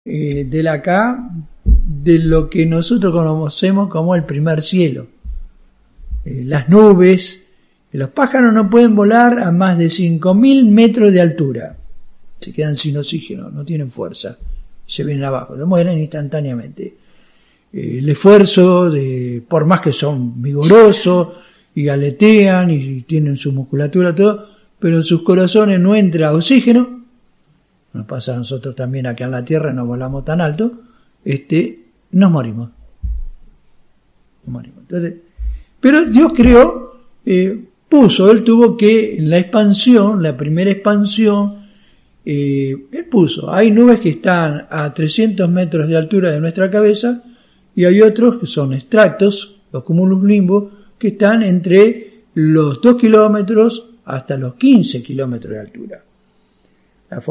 de acá, de lo que nosotros conocemos como el primer cielo. Las nubes, los pájaros no pueden volar a más de 5.000 metros de altura. Se quedan sin oxígeno, no tienen fuerza, se vienen abajo, se mueren instantáneamente. El esfuerzo, por más que son vigorosos y aletean y tienen su musculatura, todo, pero en sus corazones no entra oxígeno. Nos pasa a nosotros también acá en la Tierra, no volamos tan alto, nos morimos. Entonces, pero Dios creó, él tuvo que, en la expansión, la primera expansión, él puso, hay nubes que están a 300 metros de altura de nuestra cabeza, y hay otros que son estratos, los cúmulos nimbus, que están entre los 2 kilómetros hasta los 15 kilómetros de altura. La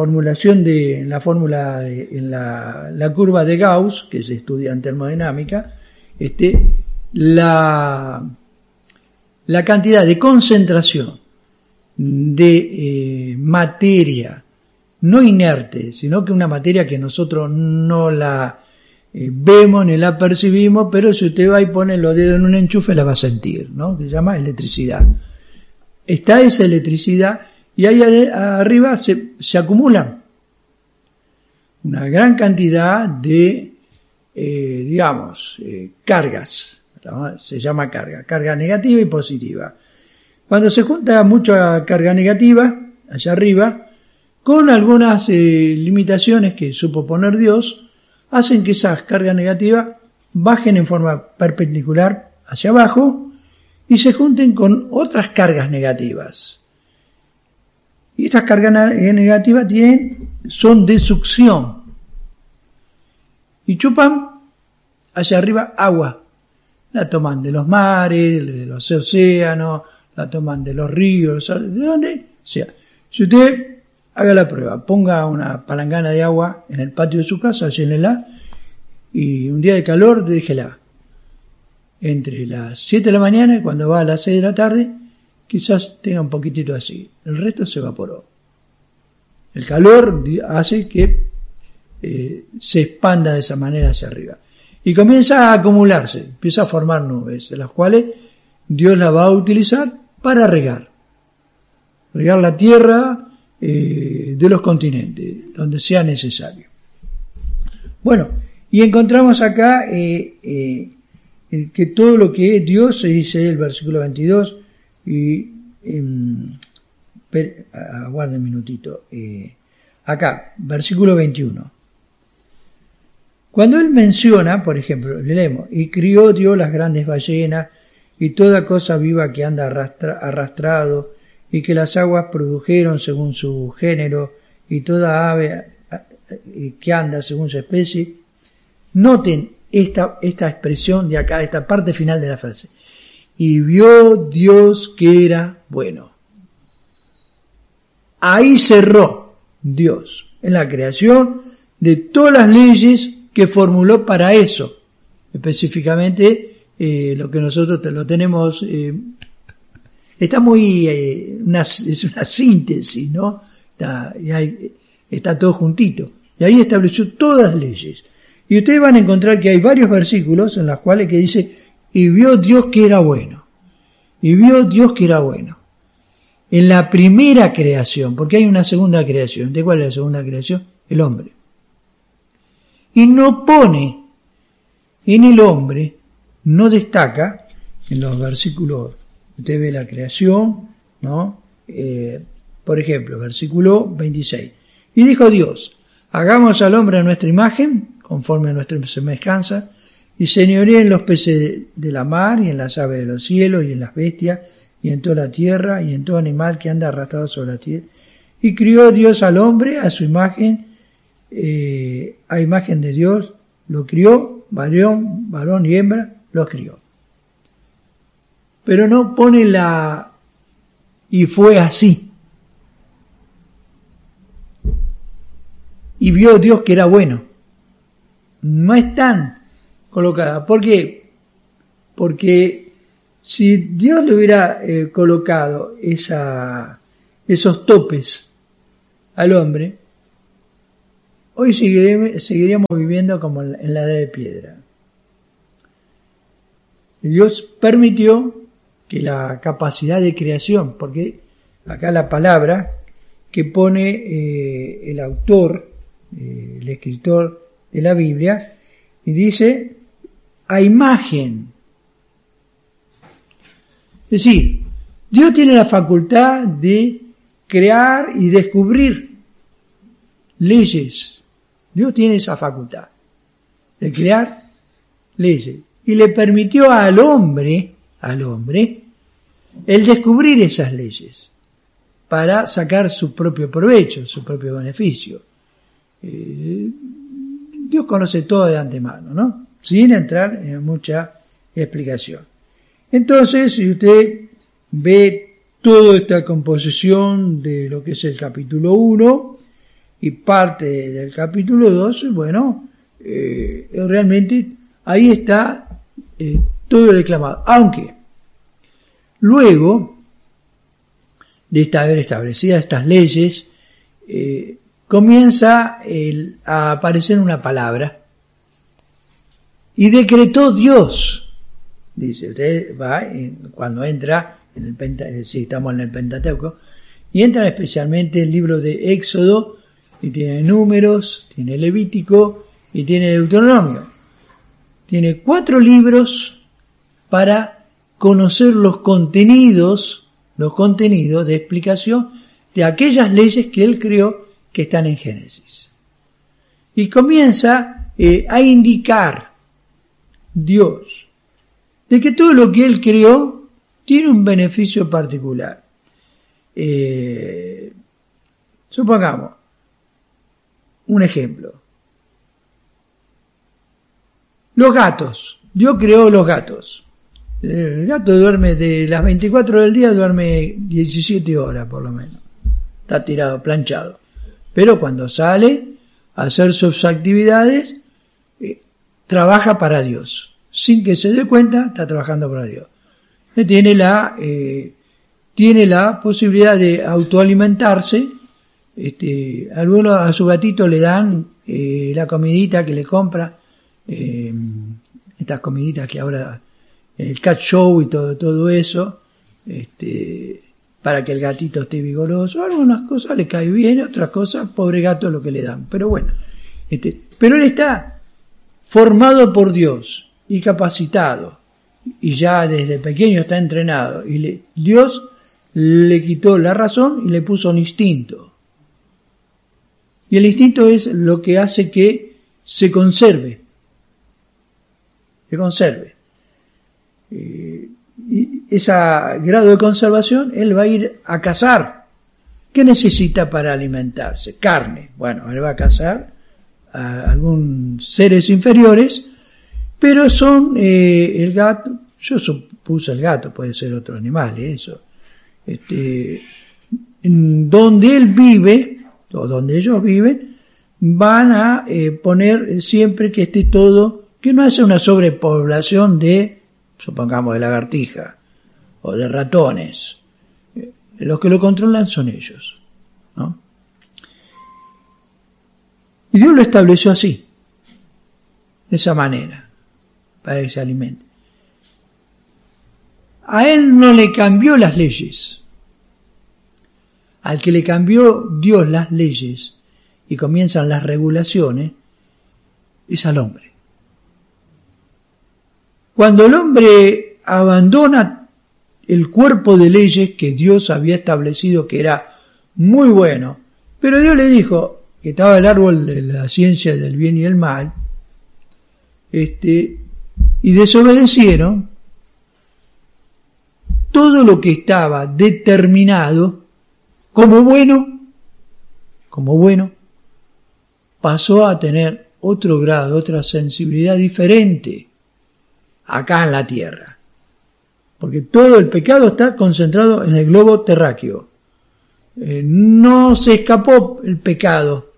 curva de Gauss, que se estudia en termodinámica, la cantidad de concentración de materia no inerte, sino que una materia que nosotros no la vemos ni la percibimos, pero si usted va y pone los dedos en un enchufe la va a sentir, ¿no? Que se llama electricidad. Está esa electricidad y ahí arriba se acumulan una gran cantidad de, cargas. Se llama carga negativa y positiva. Cuando se junta mucha carga negativa allá arriba, con algunas limitaciones que supo poner Dios, hacen que esas cargas negativas bajen en forma perpendicular hacia abajo y se junten con otras cargas negativas. Y estas cargas negativas son de succión y chupan hacia arriba agua. La toman de los mares, de los océanos, la toman de los ríos, ¿de dónde? O sea, si usted haga la prueba, ponga una palangana de agua en el patio de su casa, llénela, y un día de calor déjela. Entre las 7 de la mañana y cuando va a las 6 de la tarde, quizás tenga un poquitito así. El resto se evaporó. El calor hace que se expanda de esa manera hacia arriba. Y comienza a acumularse, empieza a formar nubes, de las cuales Dios la va a utilizar para regar la tierra de los continentes, donde sea necesario. Bueno, y encontramos acá que todo lo que es Dios, se dice el versículo 22, y aguarden un minutito, acá, versículo 21. Cuando él menciona, por ejemplo, leemos, y crió Dios las grandes ballenas y toda cosa viva que anda arrastrado, y que las aguas produjeron según su género, y toda ave que anda según su especie. Noten esta expresión de acá, esta parte final de la frase. Y vio Dios que era bueno. Ahí cerró Dios en la creación de todas las leyes que formuló para eso. Específicamente lo que nosotros lo tenemos, está muy, es una síntesis, ¿no? Está todo juntito. Y ahí estableció todas las leyes. Y ustedes van a encontrar que hay varios versículos en los cuales que dice, y vio Dios que era bueno. Y vio Dios que era bueno. En la primera creación, porque hay una segunda creación. ¿De cuál es la segunda creación? El hombre. Y no pone en el hombre, no destaca en los versículos, usted ve la creación, ¿no? Por ejemplo, versículo 26. Y dijo Dios, hagamos al hombre a nuestra imagen, conforme a nuestra semejanza, y señoreen en los peces de la mar, y en las aves de los cielos, y en las bestias, y en toda la tierra, y en todo animal que anda arrastrado sobre la tierra. Y crió Dios al hombre a su imagen, a imagen de Dios, lo crió, varón y hembra, los crió. Pero no pone y fue así. Y vio Dios que era bueno. No están colocadas. ¿Por qué? Porque si Dios le hubiera colocado esos topes al hombre, hoy seguiríamos viviendo como en la edad de piedra. Dios permitió que la capacidad de creación, porque acá la palabra que pone el autor, el escritor de la Biblia, y dice a imagen. Es decir, Dios tiene la facultad de crear y descubrir leyes. Dios tiene esa facultad de crear leyes. Y le permitió al hombre, el descubrir esas leyes para sacar su propio provecho, su propio beneficio. Dios conoce todo de antemano, ¿no? Sin entrar en mucha explicación. Entonces, si usted ve toda esta composición de lo que es el capítulo 1 y parte del capítulo 2, bueno, realmente ahí está todo reclamado. Aunque luego de haber establecidas estas leyes, comienza a aparecer una palabra y decretó Dios. Dice, usted va, cuando entra, si estamos en el Pentateuco, y entra especialmente el libro de Éxodo, y tiene Números, tiene Levítico, y tiene Deuteronomio. Tiene 4 libros para conocer los contenidos de explicación de aquellas leyes que él creó que están en Génesis. Y comienza a indicar Dios de que todo lo que él creó tiene un beneficio particular. Supongamos un ejemplo. Los gatos. Dios creó los gatos. El gato duerme de las 24 horas del día, duerme 17 horas por lo menos. Está tirado, planchado. Pero cuando sale a hacer sus actividades, trabaja para Dios. Sin que se dé cuenta, está trabajando para Dios. Tiene la posibilidad de autoalimentarse. Algunos a su gatito le dan la comidita que le compra, estas comiditas que ahora, el cat show y todo eso, para que el gatito esté vigoroso. Algunas cosas le cae bien, otras cosas, pobre gato, lo que le dan. Pero bueno, pero él está formado por Dios y capacitado, y ya desde pequeño está entrenado, y Dios le quitó la razón y le puso un instinto. Y el instinto es lo que hace que se conserve. Y ese grado de conservación, él va a ir a cazar. ¿Qué necesita para alimentarse? Carne. Bueno, él va a cazar a algunos seres inferiores, pero son el gato. Yo supuse el gato, puede ser otro animal, eso. Donde él vive, o donde ellos viven, van a poner siempre que esté todo, que no haya una sobrepoblación de, supongamos, de lagartija o de ratones. Los que lo controlan son ellos, ¿no? Y Dios lo estableció así, de esa manera, para que se alimente. A él no le cambió las leyes. Al que le cambió Dios las leyes y comienzan las regulaciones, es al hombre. Cuando el hombre abandona el cuerpo de leyes que Dios había establecido, que era muy bueno, pero Dios le dijo que estaba el árbol de la ciencia del bien y el mal, y desobedecieron, todo lo que estaba determinado como bueno, pasó a tener otro grado, otra sensibilidad diferente acá en la tierra. Porque todo el pecado está concentrado en el globo terráqueo. No se escapó el pecado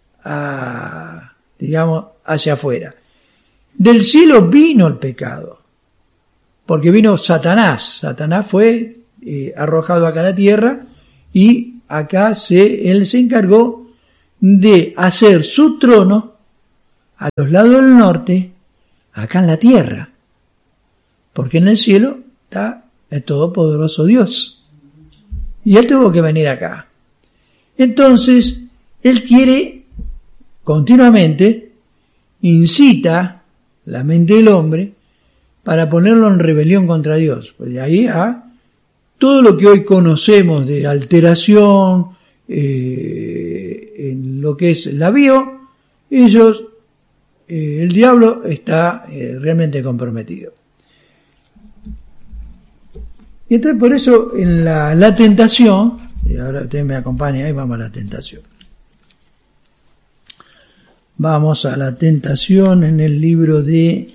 hacia afuera. Del cielo vino el pecado, porque vino Satanás. Satanás fue arrojado acá a la tierra y acá él se encargó de hacer su trono a los lados del norte, acá en la tierra, porque en el cielo está el todopoderoso Dios, y él tuvo que venir acá. Entonces, él quiere continuamente, incita la mente del hombre para ponerlo en rebelión contra Dios. Pues de ahí a todo lo que hoy conocemos de alteración, en lo que es la bio, el diablo está realmente comprometido. Y entonces por eso en la tentación, y ahora usted me acompaña, ahí vamos a la tentación. Vamos a la tentación en el libro de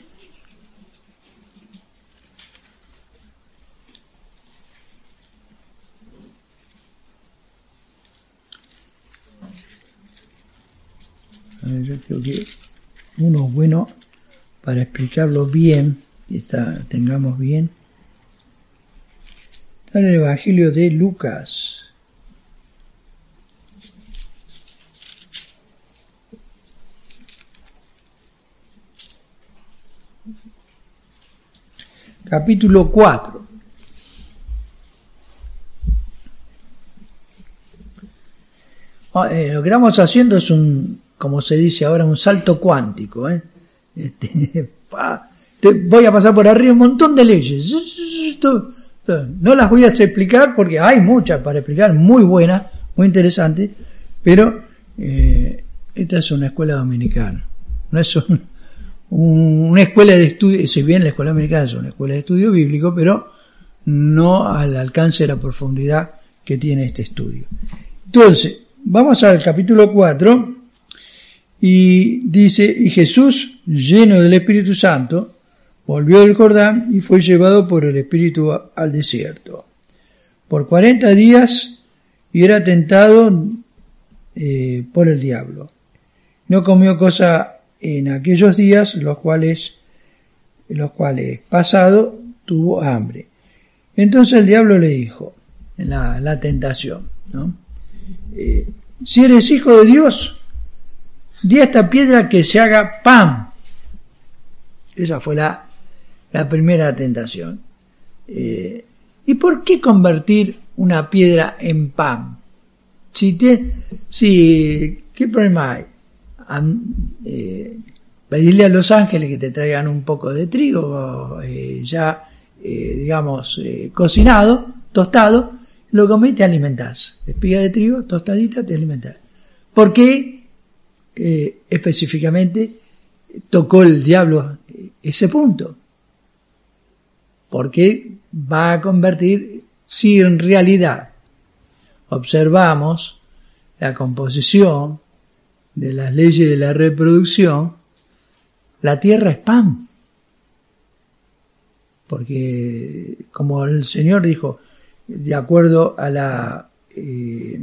yo creo que uno bueno para explicarlo bien, y tengamos bien, está en el Evangelio de Lucas. Capítulo 4. Lo que estamos haciendo es como se dice ahora, un salto cuántico. Voy a pasar por arriba un montón de leyes. No las voy a explicar porque hay muchas para explicar, muy buenas, muy interesantes, pero esta es una escuela dominicana. No es una escuela de estudio, si bien la escuela dominicana es una escuela de estudio bíblico, pero no al alcance de la profundidad que tiene este estudio. Entonces, vamos al capítulo 4 y dice, y Jesús, lleno del Espíritu Santo, volvió del Jordán y fue llevado por el Espíritu al desierto. Por 40 días y era tentado por el diablo. No comió cosa en aquellos días, los cuales pasado tuvo hambre. Entonces el diablo le dijo, en la tentación, ¿no? Si eres hijo de Dios, di a esta piedra que se haga pan. Esa fue la primera tentación. ¿Y por qué convertir una piedra en pan? ¿Qué problema hay? Pedirle a los ángeles que te traigan un poco de trigo cocinado, tostado, lo comés y te alimentás. Espiga de trigo, tostadita, te alimentás. ¿Por qué específicamente tocó el diablo ese punto? Porque va a convertir, si en realidad observamos la composición de las leyes de la reproducción, la tierra es pan. Porque, como el Señor dijo, de acuerdo a que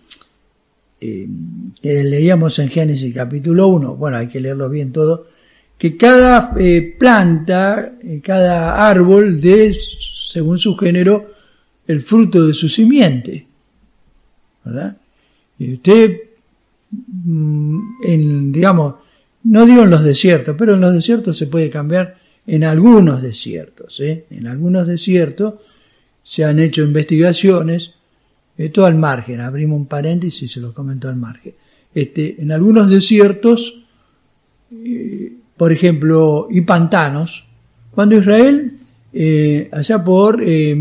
leíamos en Génesis capítulo 1, bueno, hay que leerlo bien todo, que cada planta, cada árbol dé, según su género, el fruto de su simiente, ¿verdad? Y usted, no digo en los desiertos, pero en los desiertos se puede cambiar en algunos desiertos, En algunos desiertos se han hecho investigaciones, esto al margen, abrimos un paréntesis y se lo comento al margen. En algunos desiertos, por ejemplo, y pantanos, cuando Israel, allá por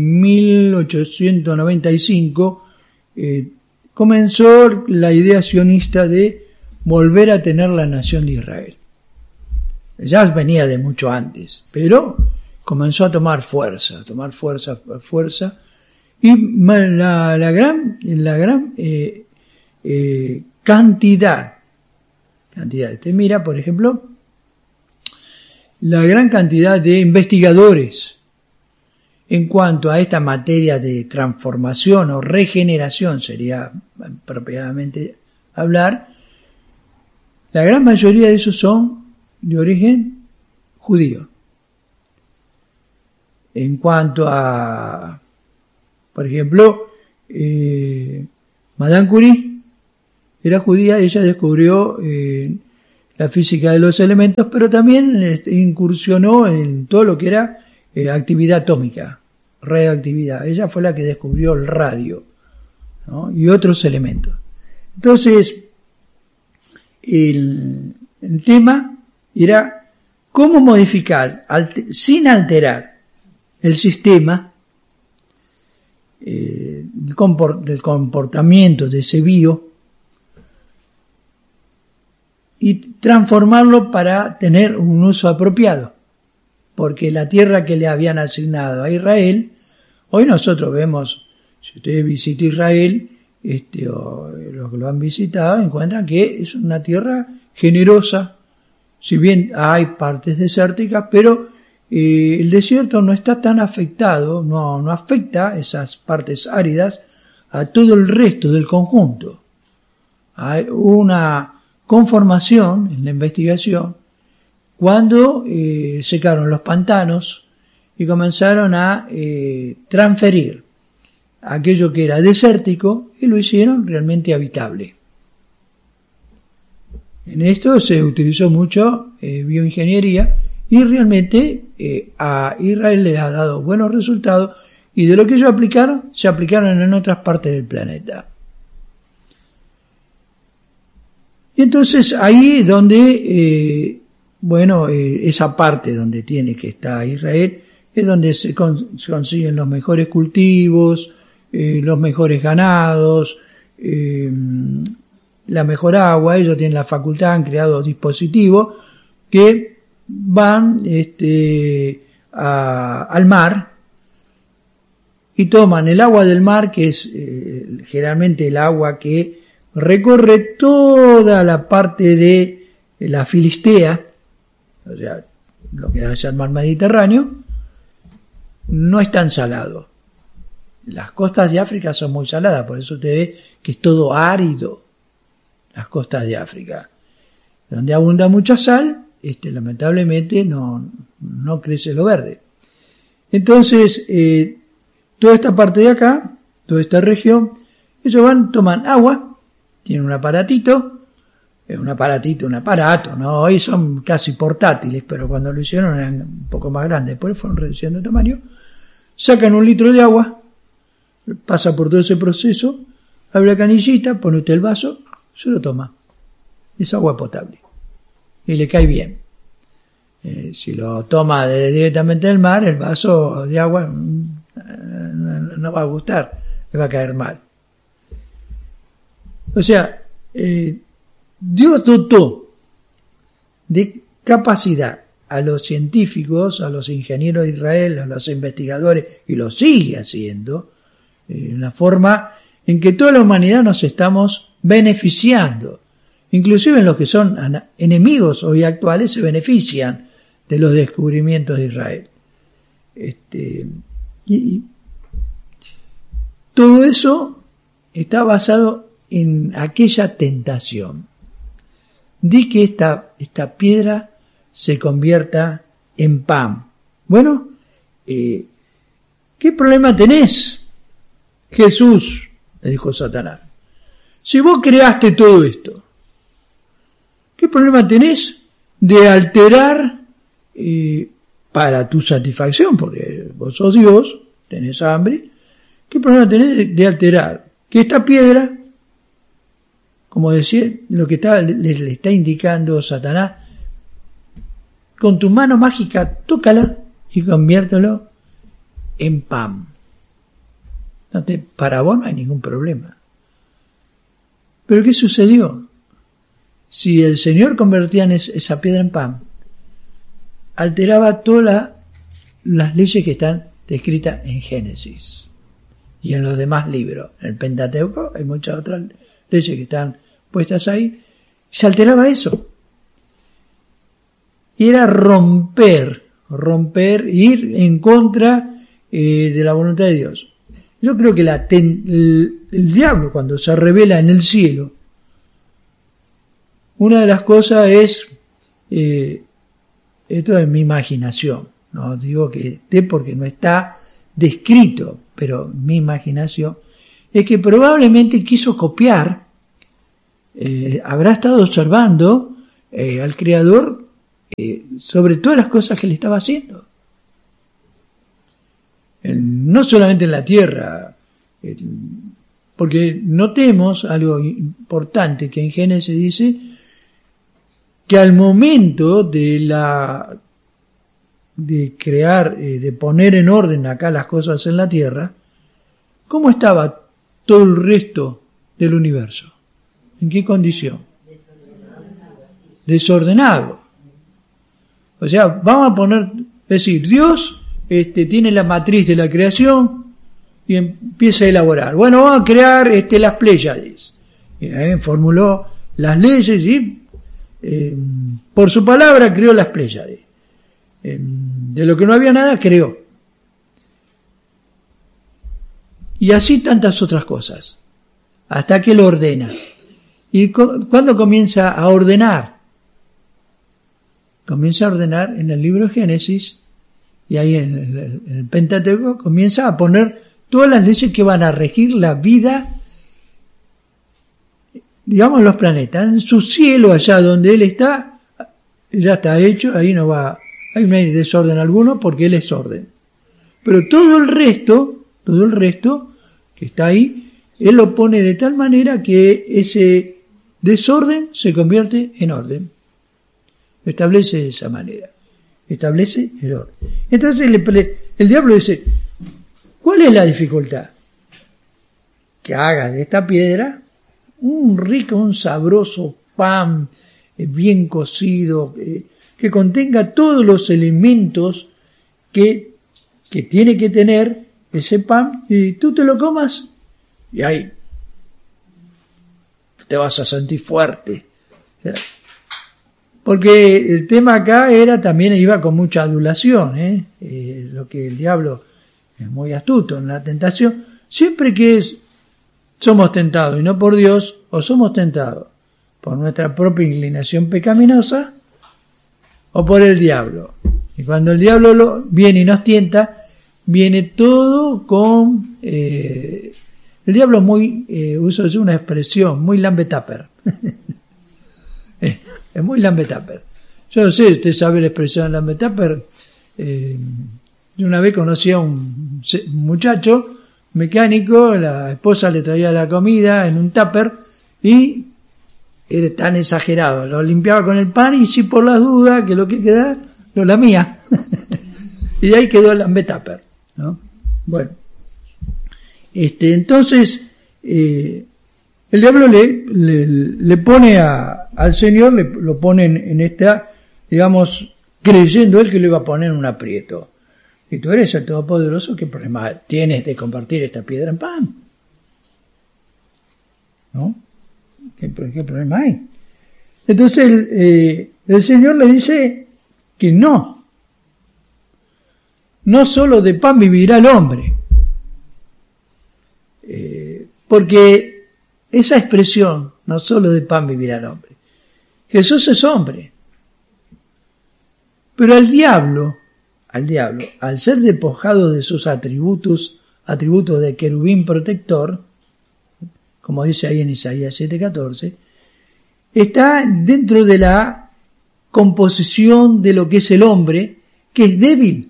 1895, comenzó la idea sionista de volver a tener la nación de Israel. Ya venía de mucho antes, pero comenzó a tomar fuerza, y la gran cantidad. Usted mira, por ejemplo, la gran cantidad de investigadores en cuanto a esta materia de transformación o regeneración, sería apropiadamente hablar, la gran mayoría de esos son de origen judío. En cuanto a, por ejemplo, Madame Curie era judía, ella descubrió la física de los elementos, pero también incursionó en todo lo que era actividad atómica, radioactividad. Ella fue la que descubrió el radio, ¿no? Y otros elementos. Entonces, el tema era cómo modificar, sin alterar el sistema del comportamiento de ese bio, y transformarlo para tener un uso apropiado, porque la tierra que le habían asignado a Israel, hoy nosotros vemos, si ustedes visitan Israel, o los que lo han visitado, encuentran que es una tierra generosa, si bien hay partes desérticas, pero el desierto no está tan afectado, no afecta esas partes áridas a todo el resto del conjunto. Hay una conformación en la investigación cuando secaron los pantanos y comenzaron a transferir aquello que era desértico y lo hicieron realmente habitable. En esto se utilizó mucho bioingeniería y realmente a Israel le ha dado buenos resultados, y de lo que ellos aplicaron, se aplicaron en otras partes del planeta. Y entonces ahí donde, esa parte donde tiene que estar Israel, es donde se consiguen los mejores cultivos, los mejores ganados, la mejor agua. Ellos tienen la facultad, han creado dispositivos que van al mar y toman el agua del mar, que es generalmente el agua que recorre toda la parte de la Filistea, o sea, lo que da hacia el mar Mediterráneo, no es tan salado. Las costas de África son muy saladas, por eso usted ve que es todo árido, las costas de África. Donde abunda mucha sal, lamentablemente no crece lo verde. Entonces, toda esta parte de acá, toda esta región, ellos toman agua, tienen un aparato, ¿no? Hoy son casi portátiles, pero cuando lo hicieron eran un poco más grandes, después fueron reduciendo de tamaño, sacan 1 litro de agua, pasa por todo ese proceso, abre la canillita, pone usted el vaso, se lo toma. Es agua potable. Y le cae bien. Si lo toma directamente del mar, el vaso de agua no va a gustar, le va a caer mal. O sea, Dios dotó de capacidad a los científicos, a los ingenieros de Israel, a los investigadores, y lo sigue haciendo, una forma en que toda la humanidad nos estamos beneficiando. Inclusive los que son enemigos hoy actuales se benefician de los descubrimientos de Israel. Y todo eso está basado en aquella tentación. Di que esta piedra se convierta en pan. Bueno, ¿qué problema tenés, Jesús? Le dijo Satanás. Si vos creaste todo esto, ¿qué problema tenés de alterar para tu satisfacción? Porque vos sos Dios, tenés hambre. ¿Qué problema tenés de alterar que esta piedra, como decía, lo que le está indicando Satanás, con tu mano mágica tócala y conviértelo en pan? Para vos no hay ningún problema. Pero ¿qué sucedió? Si el Señor convertía esa piedra en pan, alteraba todas las leyes que están descritas en Génesis y en los demás libros. En el Pentateuco hay muchas otras leyes que están puestas ahí. Se alteraba eso. Y era romper, ir en contra de la voluntad de Dios. Yo creo que el diablo, cuando se revela en el cielo, una de las cosas es, esto es mi imaginación, no digo que esté porque no está descrito, pero mi imaginación es que probablemente quiso copiar habrá estado observando al Creador sobre todas las cosas que le estaba haciendo. No solamente en la tierra, porque notemos algo importante que en Génesis dice que al momento de crear, de poner en orden acá las cosas en la tierra, ¿cómo estaba todo el resto del universo? ¿En qué condición? Desordenado. O sea, vamos a poner, es decir, Dios tiene la matriz de la creación y empieza a elaborar. Bueno, vamos a crear las Pléyades. Formuló las leyes y por su palabra creó las Pléyades. De lo que no había nada, creó. Y así tantas otras cosas. Hasta que lo ordena. ¿Y cuándo comienza a ordenar? Comienza a ordenar en el libro de Génesis, y ahí en el Pentateuco comienza a poner todas las leyes que van a regir la vida, digamos, los planetas. En su cielo, allá donde él está, ya está hecho, ahí no hay desorden alguno porque él es orden. Pero todo el resto que está ahí, él lo pone de tal manera que ese desorden se convierte en orden. Lo establece de esa manera. Establece el orden. Entonces el diablo dice, ¿cuál es la dificultad? Que haga de esta piedra un rico, un sabroso pan bien cocido, que contenga todos los elementos que tiene que tener ese pan, y tú te lo comas y ahí te vas a sentir fuerte. O sea, porque el tema acá también iba con mucha adulación, lo que el diablo es muy astuto en la tentación. Siempre que somos tentados y no por Dios, o somos tentados por nuestra propia inclinación pecaminosa o por el diablo. Y cuando el diablo viene y nos tienta, viene todo con... el diablo uso una expresión, muy lambe-tupper. Es muy lambe-tupper. Yo no sé, usted sabe la expresión lambe-tupper. Yo una vez conocí a un muchacho mecánico, la esposa le traía la comida en un tupper y era tan exagerado, lo limpiaba con el pan y si por las dudas que lo que quedara, lo lamía. Y de ahí quedó el lambe-tupper, ¿no? Bueno. Entonces, el diablo le pone al Señor, lo pone en esta, digamos, creyendo él que lo iba a poner en un aprieto. Y tú eres el Todopoderoso, ¿qué problema tienes de convertir esta piedra en pan? ¿No? ¿Qué problema hay? Entonces el Señor le dice que no solo de pan vivirá el hombre. Porque esa expresión, no solo de pan vivirá el hombre, Jesús es hombre. Pero al diablo, al ser despojado de sus atributos de querubín protector, como dice ahí en Isaías 7:14, está dentro de la composición de lo que es el hombre, que es débil.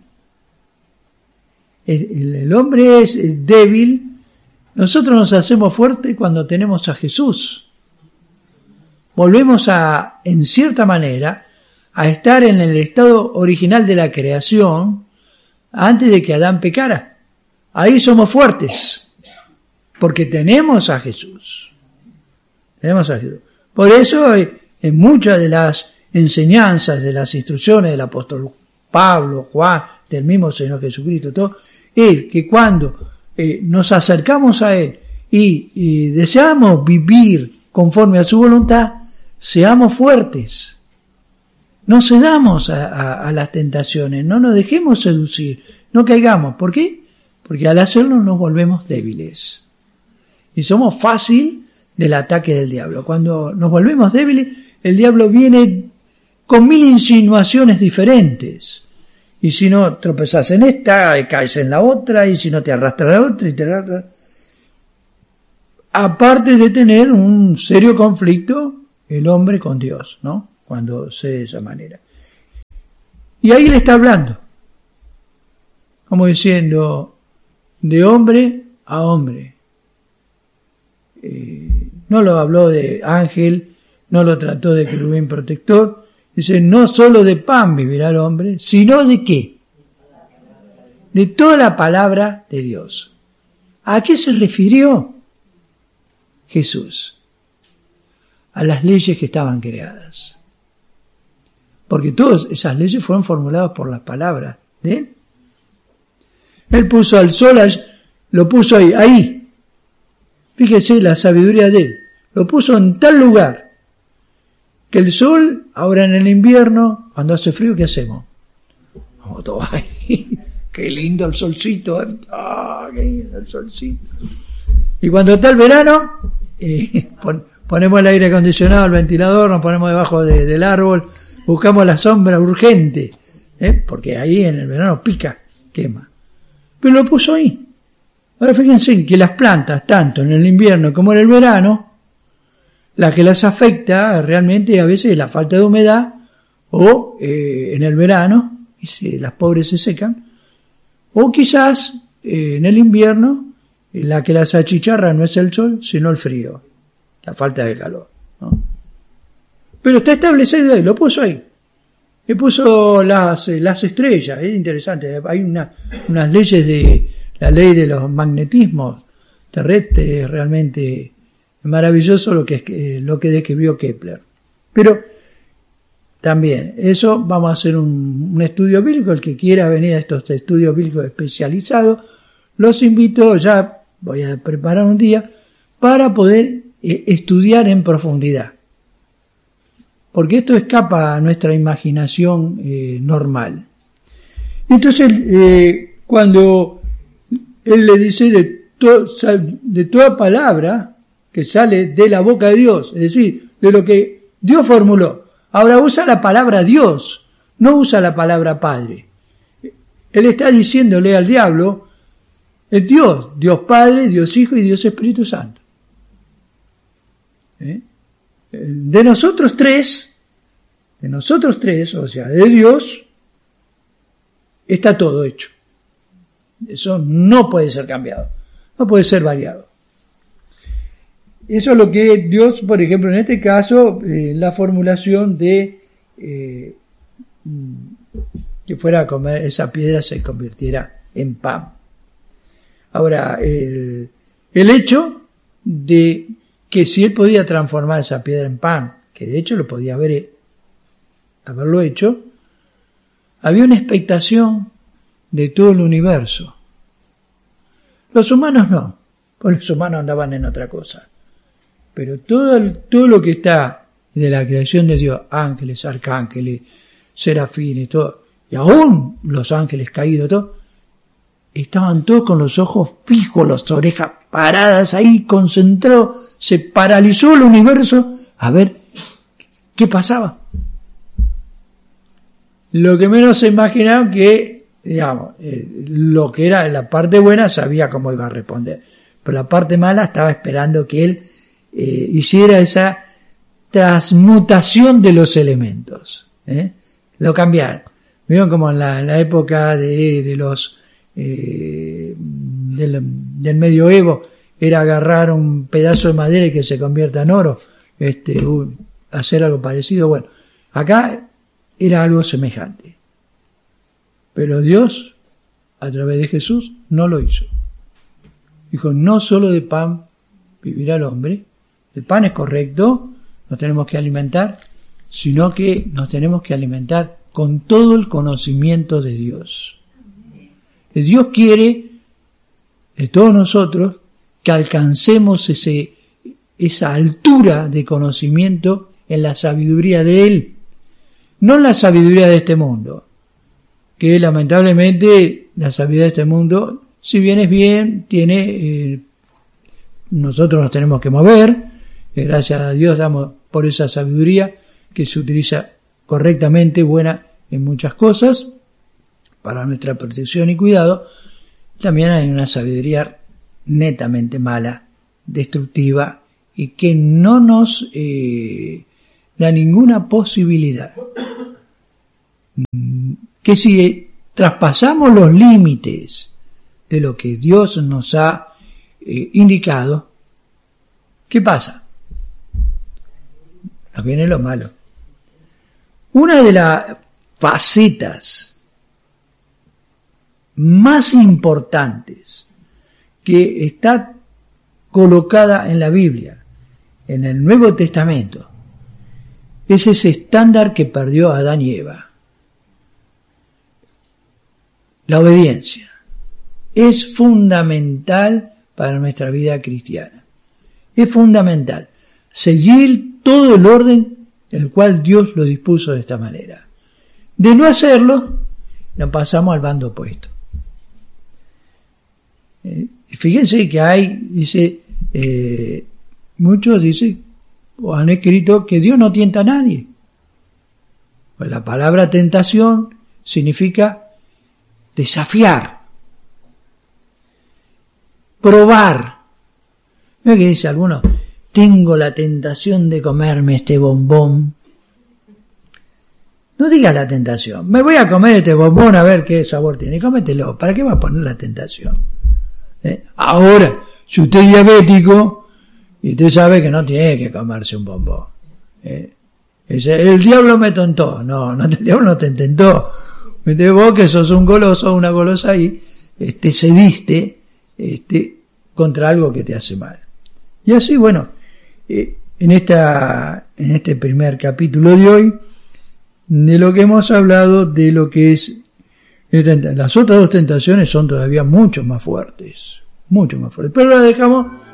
El hombre es débil. Nosotros nos hacemos fuertes cuando tenemos a Jesús. Volvemos en cierta manera, a estar en el estado original de la creación antes de que Adán pecara. Ahí somos fuertes, porque tenemos a Jesús. Tenemos a Jesús. Por eso, en muchas de las enseñanzas, de las instrucciones del apóstol Pablo, Juan, del mismo Señor Jesucristo, todo, es que cuando nos acercamos a Él y deseamos vivir conforme a su voluntad, seamos fuertes. No cedamos a las tentaciones, no nos dejemos seducir, no caigamos. ¿Por qué? Porque al hacerlo nos volvemos débiles. Y somos fácil del ataque del diablo. Cuando nos volvemos débiles, el diablo viene con 1000 insinuaciones diferentes. Y si no tropezás en esta, caes en la otra, y si no te arrastra la otra, y te arrastra. aparte de tener un serio conflicto el hombre con Dios, ¿no? Cuando se de esa manera. Y ahí le está hablando, como diciendo, de hombre a hombre. No lo habló de ángel, no lo trató de querubín protector. Dice, no solo de pan vivirá el hombre, sino de qué? De toda la palabra de Dios. ¿A qué se refirió Jesús? A las leyes que estaban creadas. Porque todas esas leyes fueron formuladas por las palabras de Él. Él puso al sol, lo puso ahí. Fíjese la sabiduría de Él. Lo puso en tal lugar que el sol, ahora en el invierno, cuando hace frío, ¿qué hacemos? Vamos todos ahí. Qué lindo el solcito. Qué lindo el solcito. Y cuando está el verano, ponemos el aire acondicionado, el ventilador, nos ponemos debajo del árbol, buscamos la sombra urgente, porque ahí en el verano pica, quema. Pero lo puso ahí. Ahora fíjense que las plantas, tanto en el invierno como en el verano, la que las afecta realmente a veces es la falta de humedad, o en el verano, y las pobres se secan, o quizás en el invierno, la que las achicharra no es el sol, sino el frío, la falta de calor, ¿no? Pero está establecido ahí, lo puso ahí. Y puso las estrellas, es interesante, hay unas leyes de la ley de los magnetismos terrestres, realmente maravilloso lo que describió Kepler. Pero también, eso vamos a hacer un estudio bíblico, el que quiera venir a estos estudios bíblicos especializados, los invito, ya voy a preparar un día, para poder estudiar en profundidad. Porque esto escapa a nuestra imaginación normal. Entonces, cuando él le dice de toda palabra que sale de la boca de Dios, es decir, de lo que Dios formuló. Ahora usa la palabra Dios, no usa la palabra Padre. Él está diciéndole al diablo, es Dios, Dios Padre, Dios Hijo y Dios Espíritu Santo. De nosotros tres, o sea, de Dios, está todo hecho. Eso no puede ser cambiado, no puede ser variado. Eso es lo que Dios, por ejemplo, en este caso, la formulación de que fuera a comer, esa piedra se convirtiera en pan. Ahora, el hecho de que si él podía transformar esa piedra en pan, que de hecho lo podía haberlo hecho, había una expectación de todo el universo. Los humanos no, porque los humanos andaban en otra cosa. Pero todo lo que está de la creación de Dios, ángeles, arcángeles, serafines, todo, y aún los ángeles caídos, todo, estaban todos con los ojos fijos, las orejas paradas ahí, concentrados, se paralizó el universo a ver qué pasaba. Lo que menos se imaginaban que, digamos, lo que era la parte buena sabía cómo iba a responder, pero la parte mala estaba esperando que él hiciera esa transmutación de los elementos, lo cambiaron. Vieron como en la época del medioevo era agarrar un pedazo de madera y que se convierta en oro, hacer algo parecido. Bueno, acá era algo semejante, pero Dios a través de Jesús no lo hizo. Dijo, no solo de pan vivirá el hombre. El pan es correcto, nos tenemos que alimentar, sino que nos tenemos que alimentar con todo el conocimiento de Dios. Dios quiere de todos nosotros que alcancemos esa altura de conocimiento en la sabiduría de Él, no en la sabiduría de este mundo, que lamentablemente la sabiduría de este mundo, si bien es bien, tiene, nosotros nos tenemos que mover, gracias a Dios damos por esa sabiduría que se utiliza correctamente, buena en muchas cosas, para nuestra protección y cuidado. También hay una sabiduría netamente mala destructiva y que no nos da ninguna posibilidad. Que si traspasamos los límites de lo que Dios nos ha indicado, ¿qué pasa? Nos viene lo malo. Una de las facetas más importantes que está colocada en la Biblia, en el Nuevo Testamento, es ese estándar que perdió Adán y Eva. La obediencia es fundamental para nuestra vida cristiana. Es fundamental seguir todo el orden el cual Dios lo dispuso de esta manera. De no hacerlo, nos pasamos al bando opuesto. Fíjense que hay, dice, muchos dicen o han escrito que Dios no tienta a nadie. Pues la palabra tentación significa desafiar, probar. ¿No es que dice alguno? Tengo la tentación de comerme este bombón. No digas la tentación. Me voy a comer este bombón a ver qué sabor tiene. Cómetelo. ¿Para qué va a poner la tentación? Ahora, si usted es diabético y usted sabe que no tiene que comerse un bombón. El diablo me tentó. No, el diablo no te tentó. Vos que sos un goloso, una golosa y cediste contra algo que te hace mal. Y así, bueno, en este primer capítulo de hoy, de lo que hemos hablado, de lo que es las otras dos tentaciones son todavía mucho más fuertes, pero las dejamos